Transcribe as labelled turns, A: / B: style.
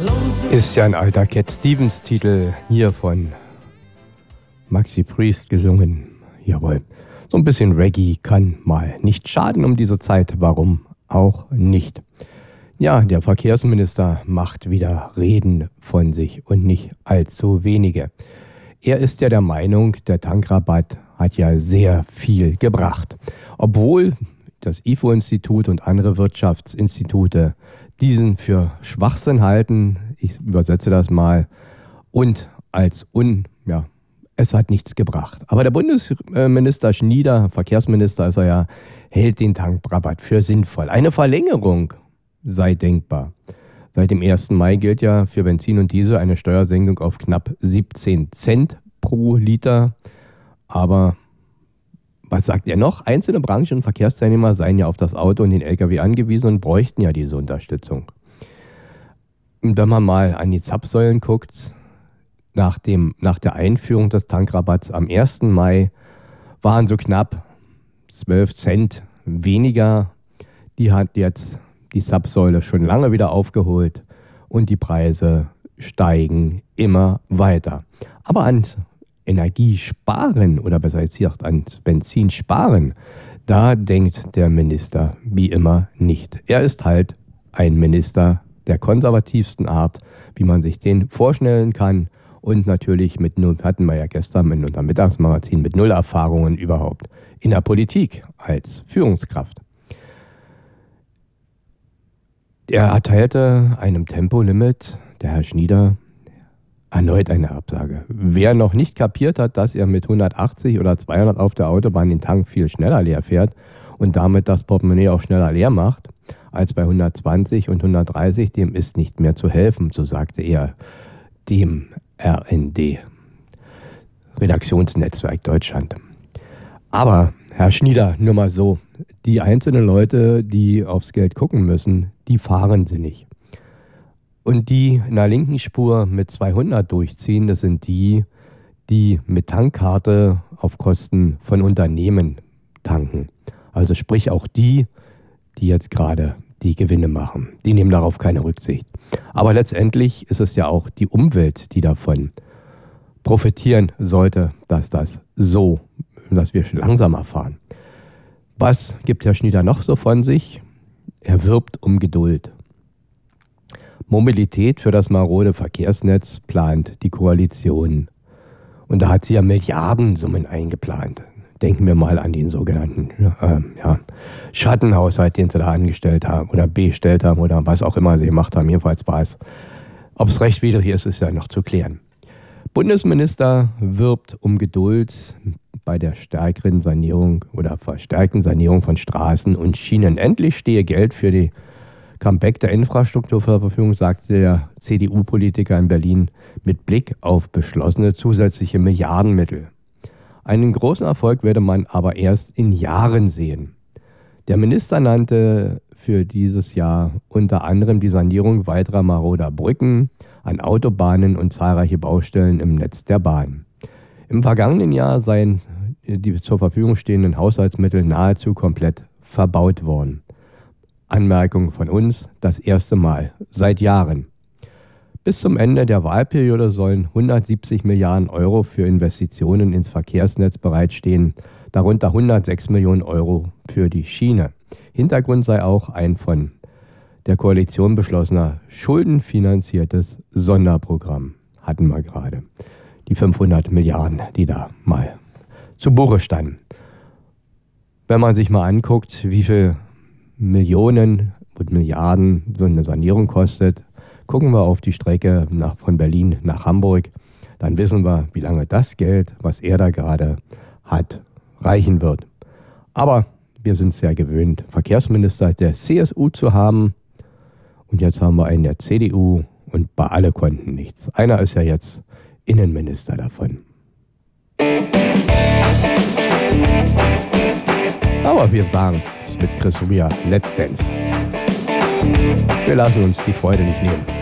A: Ist ja ein alter Cat Stevens Titel, hier von Maxi Priest gesungen. Jawohl, so ein bisschen Reggae kann mal nicht schaden um diese Zeit, warum auch nicht. Ja, der Verkehrsminister macht wieder Reden von sich und nicht allzu wenige. Er ist ja der Meinung, der Tankrabatt hat ja sehr viel gebracht. Obwohl das IFO-Institut und andere Wirtschaftsinstitute diesen für Schwachsinn halten, ich übersetze das mal, und als es hat nichts gebracht. Aber der Bundesminister Schnieder, Verkehrsminister ist er ja, hält den Tankrabatt für sinnvoll. Eine Verlängerung sei denkbar. Seit dem 1. Mai gilt ja für Benzin und Diesel eine Steuersenkung auf knapp 17 Cent pro Liter. Aber was sagt er noch? Einzelne Branchen und Verkehrsteilnehmer seien ja auf das Auto und den LKW angewiesen und bräuchten ja diese Unterstützung. Und wenn man mal an die Zapfsäulen guckt, nach der Einführung des Tankrabatts am 1. Mai waren so knapp 12 Cent weniger. Die hat jetzt die Zapfsäule schon lange wieder aufgeholt und die Preise steigen immer weiter. Aber an Energiesparen oder besser gesagt an Benzin sparen, da denkt der Minister wie immer nicht. Er ist halt ein Minister der konservativsten Art, wie man sich den vorstellen kann und natürlich hatten wir ja gestern in unserem Mittagsmagazin mit 0 Erfahrungen überhaupt in der Politik als Führungskraft. Er erteilte einem Tempolimit, der Herr Schnieder, erneut eine Absage. Wer noch nicht kapiert hat, dass er mit 180 oder 200 auf der Autobahn den Tank viel schneller leer fährt und damit das Portemonnaie auch schneller leer macht, als bei 120 und 130, dem ist nicht mehr zu helfen, so sagte er dem RND, Redaktionsnetzwerk Deutschland. Aber, Herr Schnieder, nur mal so, die einzelnen Leute, die aufs Geld gucken müssen, die fahren sie nicht. Und die in der linken Spur mit 200 durchziehen, das sind die mit Tankkarte auf Kosten von Unternehmen tanken. Also sprich auch die jetzt gerade die Gewinne machen. Die nehmen darauf keine Rücksicht. Aber letztendlich ist es ja auch die Umwelt, die davon profitieren sollte, dass wir langsamer fahren. Was gibt Herr Schnieder noch so von sich? Er wirbt um Geduld. Mobilität für das marode Verkehrsnetz plant die Koalition. Und da hat sie ja Milliardensummen eingeplant. Denken wir mal an den sogenannten Schattenhaushalt, den sie da angestellt haben oder bestellt haben oder was auch immer sie gemacht haben. Jedenfalls war es. Ob es rechtwidrig ist, ist ja noch zu klären. Bundesminister wirbt um Geduld bei der stärkeren Sanierung oder verstärkten Sanierung von Straßen und Schienen. Endlich stehe Geld für die Comeback der Infrastruktur zur Verfügung, sagte der CDU-Politiker in Berlin mit Blick auf beschlossene zusätzliche Milliardenmittel. Einen großen Erfolg werde man aber erst in Jahren sehen. Der Minister nannte für dieses Jahr unter anderem die Sanierung weiterer maroder Brücken an Autobahnen und zahlreiche Baustellen im Netz der Bahn. Im vergangenen Jahr seien die zur Verfügung stehenden Haushaltsmittel nahezu komplett verbaut worden. Anmerkung von uns, das erste Mal seit Jahren. Bis zum Ende der Wahlperiode sollen 170 Milliarden Euro für Investitionen ins Verkehrsnetz bereitstehen, darunter 106 Millionen Euro für die Schiene. Hintergrund sei auch ein von der Koalition beschlossener schuldenfinanziertes Sonderprogramm. Hatten wir gerade. Die 500 Milliarden, die da mal zu Buche standen. Wenn man sich mal anguckt, wie viel Millionen und Milliarden so eine Sanierung kostet, gucken wir auf die Strecke von Berlin nach Hamburg, dann wissen wir, wie lange das Geld, was er da gerade hat, reichen wird. Aber wir sind es ja gewöhnt, Verkehrsminister der CSU zu haben. Und jetzt haben wir einen der CDU und bei alle konnten nichts. Einer ist ja jetzt Innenminister davon. Aber wir sagen mit Chris Ria, Let's Dance. Wir lassen uns die Freude nicht nehmen.